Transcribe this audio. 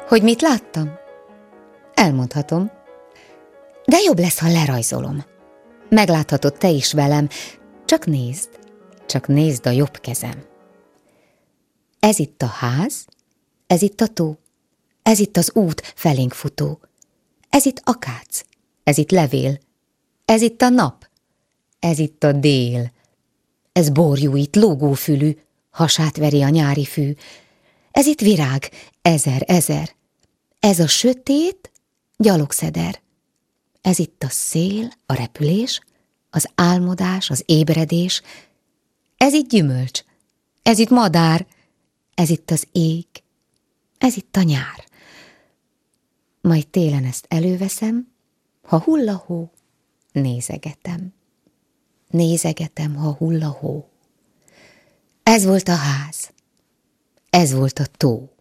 Hogy mit láttam? Elmondhatom. De jobb lesz, ha lerajzolom. Megláthatod te is velem. Csak nézd a jobb kezem. Ez itt a ház, ez itt a tó, ez itt az út felénk futó. Ez itt akác, ez itt levél, ez itt a nap, ez itt a dél. Ez borjúit, lógófülű, hasát veri a nyári fű. Ez itt virág, ezer. Ez a sötét gyalogszeder. Ez itt a szél, a repülés, az álmodás, az ébredés. Ez itt gyümölcs, ez itt madár, ez itt az ég, ez itt a nyár. Majd télen ezt előveszem, ha hull a hó, nézegetem. Nézegetem, ha hull a hó. Ez volt a ház, ez volt a tó.